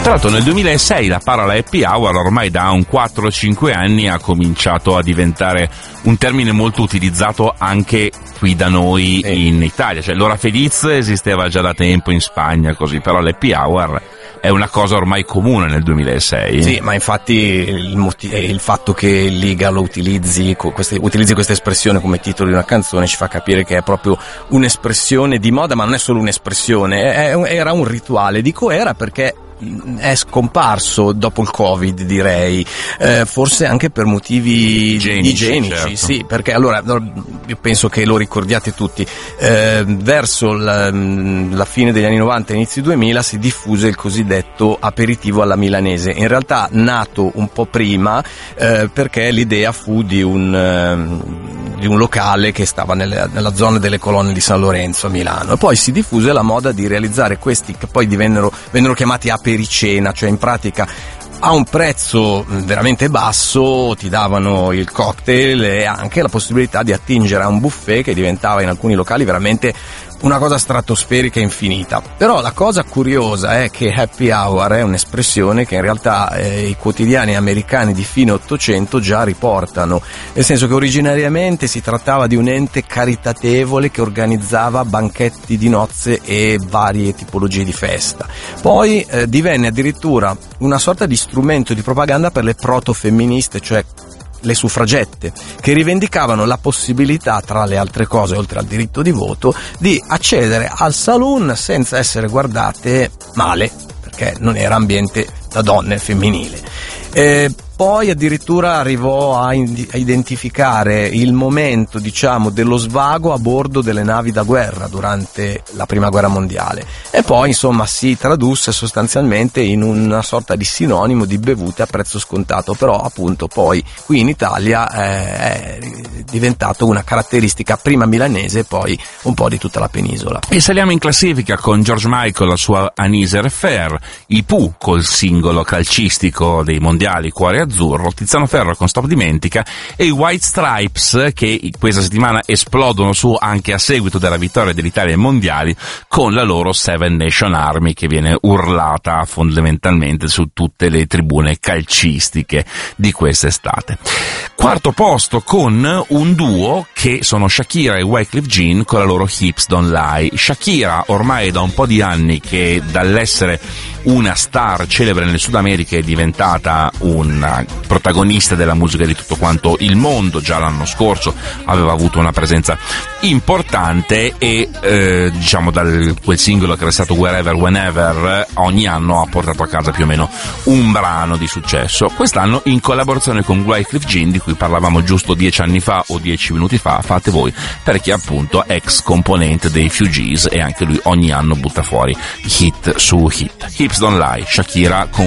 Tra l'altro nel 2006 la parola happy hour ormai da un 4-5 anni ha cominciato a diventare un termine molto utilizzato anche qui da noi in Italia, cioè l'ora feliz esisteva già da tempo in Spagna così, però l'happy hour è una cosa ormai comune nel 2006. Sì, ma infatti il fatto che Liga lo utilizzi questa espressione come titolo di una canzone ci fa capire che è proprio un'espressione di moda, ma non è solo un'espressione, era un rituale. Dico era perché è scomparso dopo il Covid, direi, forse anche per motivi igienici, certo. Sì, perché allora io penso che lo ricordiate tutti, verso la fine degli anni 90 inizi 2000 si diffuse il cosiddetto aperitivo alla milanese, in realtà nato un po' prima, perché l'idea fu di un locale che stava nella zona delle colonne di San Lorenzo a Milano, e poi si diffuse la moda di realizzare questi che poi vennero chiamati apericena, cioè in pratica a un prezzo veramente basso ti davano il cocktail e anche la possibilità di attingere a un buffet che diventava in alcuni locali veramente una cosa stratosferica e infinita. Però la cosa curiosa è che happy hour è un'espressione che in realtà i quotidiani americani di fine Ottocento già riportano, nel senso che originariamente si trattava di un ente caritatevole che organizzava banchetti di nozze e varie tipologie di festa. Poi divenne addirittura una sorta di strumento di propaganda per le proto-femministe, cioè le suffragette, che rivendicavano la possibilità, tra le altre cose, oltre al diritto di voto, di accedere al saloon senza essere guardate male, perché non era ambiente da donne femminile. Poi addirittura arrivò a identificare il momento, diciamo, dello svago a bordo delle navi da guerra durante la prima guerra mondiale, e poi insomma si tradusse sostanzialmente in una sorta di sinonimo di bevute a prezzo scontato, però appunto poi qui in Italia è diventato una caratteristica prima milanese e poi un po' di tutta la penisola. E saliamo in classifica con George Michael, la sua Anisere Affair, i Pooh col singolo calcistico dei mondiali Cuore Azzurro, Tiziano Ferro con Stop Dimentica e i White Stripes che questa settimana esplodono su anche a seguito della vittoria dell'Italia ai mondiali con la loro Seven Nation Army che viene urlata fondamentalmente su tutte le tribune calcistiche di quest'estate. Quarto posto con un duo che sono Shakira e Wyclef Jean con la loro Hips Don't Lie. Shakira ormai da un po' di anni che dall'essere una star celebre nel Sud America è diventata una protagonista della musica di tutto quanto il mondo, già l'anno scorso aveva avuto una presenza importante e diciamo quel singolo che era stato Wherever Whenever ogni anno ha portato a casa più o meno un brano di successo. Quest'anno in collaborazione con Wyclef Jean, di cui parlavamo giusto 10 anni fa o 10 minuti fa, fate voi, perché appunto ex componente dei Fugees e anche lui ogni anno butta fuori hit su hit. Hips Don't Lie, Shakira con